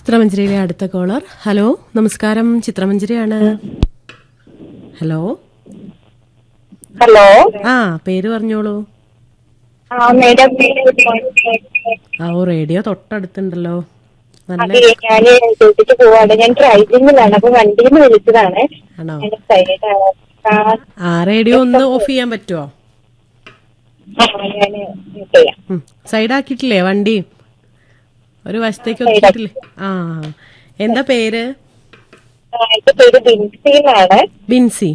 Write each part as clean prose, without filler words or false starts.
ചിത്രമഞ്ജരിയിലെ അടുത്ത collar. Hello, നമസ്കാരം. ചിത്രമഞ്ജരിയാണ്. Hello. Hello. പേര് പറഞ്ഞോളൂ. റേഡിയോ തൊട്ടടുത്തുണ്ടല്ലോ. അതെ, ഞാൻ ഡ്യൂട്ടിക്ക് പോവാണ്. ഞാൻ ഡ്രൈവിംഗിലാണ്. അപ്പൊ വണ്ടിയിൽ നിന്ന് വിളിച്ചതാണ്. ആണോ? റേഡിയോ ഒന്ന് ഓഫ് ചെയ്യാൻ പറ്റുമോ? സൈഡാക്കിട്ടില്ലേ വണ്ടി? ഒരു വശത്തേക്ക് ഒതുക്കിട്ടില്ലേ? എന്താ പേര്? എന്റെ പേര് ബിൻസി എന്നാണ്. ബിൻസി.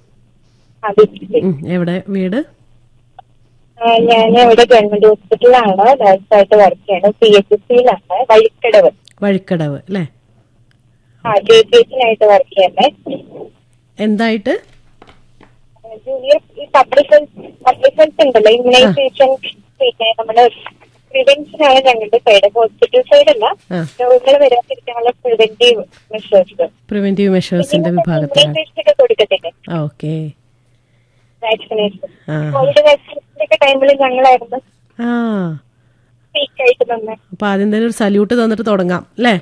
എവിടെ വീട്? ഞാൻ ഇവിടെ ഗവൺമെന്റ് ഹോസ്പിറ്റലിലാണ് നഴ്സായിട്ട് വർക്ക് ചെയ്യണം. PHCയിലാണ്. വഴിക്കടവ് അല്ലേ? JPHനായിട്ട് വർക്ക് ചെയ്യണേ. എന്തായിട്ട്? ജൂനിയർ സപ്ലിമെന്റ്സ് ഉണ്ടല്ലോ, ഇമ്മ്യൂണൈസേഷൻ, പിന്നെ നമ്മുടെ പ്രിവെൻഷനാണ് ഞങ്ങളുടെ സൈഡ്. ഹോസ്പിറ്റൽ സൈഡല്ല, രോഗങ്ങൾ വരാതിരിക്കാനുള്ള പ്രിവെന്റീവ് മെഷേഴ്സിന്റെ വിഭാഗത്തിലാണ്. ഒക്കെ കൊടുക്കത്തില്ലേ? ഓക്കെ. വാക്സിനേഷൻ, കോവിഡ് വാക്സിനേഷന്റെ ഒക്കെ ടൈമിൽ ഞങ്ങളായിരുന്നു പീക്കായിട്ട് തന്നെ. അപ്പൊ ആദ്യം തന്നെ ഒരു സല്യൂട്ട് തന്നിട്ട് തുടങ്ങാം അല്ലേ?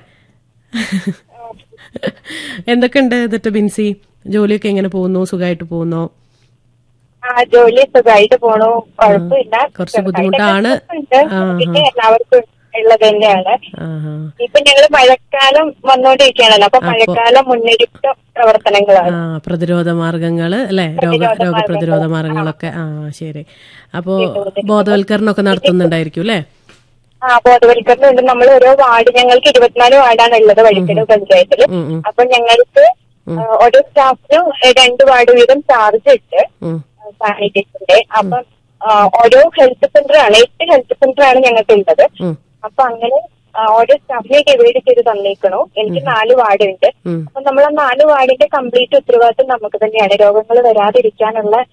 എന്തൊക്കെയുണ്ട് എന്നിട്ട് ബിൻസി? ജോലിയൊക്കെ എങ്ങനെ പോകുന്നു? സുഖമായിട്ട് പോകുന്നോ? ജോലി സുഖമായിട്ട് പോണു, കുഴപ്പമില്ല. കുറച്ച് ബുദ്ധിമുട്ടാണ്. പിന്നെ എല്ലാവർക്കും ഉള്ളത് തന്നെയാണ്. ഇപ്പൊ ഞങ്ങള് മഴക്കാലം വന്നോണ്ടിരിക്കുകയാണല്ലോ, അപ്പൊ മഴക്കാലം മുന്നൊരുക്ക പ്രവർത്തനങ്ങളാണ്. പ്രതിരോധ മാർഗങ്ങള് അല്ലെ? രോഗപ്രതിരോധ മാർഗങ്ങളൊക്കെ. ശരി. അപ്പോ ബോധവൽക്കരണം ഒക്കെ നടത്തുന്നുണ്ടായിരിക്കും അല്ലെ? ബോധവൽക്കരണം ഉണ്ട്. നമ്മൾ ഓരോ വാർഡ്, ഞങ്ങൾക്ക് 24 വാർഡാണ് ഉള്ളത് വഴിക്കടവ് പഞ്ചായത്തില്. അപ്പൊ ഞങ്ങൾക്ക് ഓരോ സ്റ്റാഫിനും 2 വാർഡ് വീതം ചാർജ് ഉണ്ട് സാനിറ്റേഷന്റെ. അപ്പം ഓരോ ഹെൽത്ത് സെന്ററാണ്, 8 ഹെൽത്ത് സെന്ററാണ് ഞങ്ങൾക്ക് ഉള്ളത്. അപ്പൊ അങ്ങനെ ഓരോ സ്റ്റാഫിനെ ഡിവൈഡ് ചെയ്ത് തന്നേക്കണോ. എനിക്ക് 4 വാർഡ് ഉണ്ട്. അപ്പൊ നമ്മൾ ആ 4 വാർഡിന്റെ കംപ്ലീറ്റ് ഉത്തരവാദിത്വം നമുക്ക് തന്നെയാണ്. രോഗങ്ങൾ വരാതിരിക്കാനുള്ള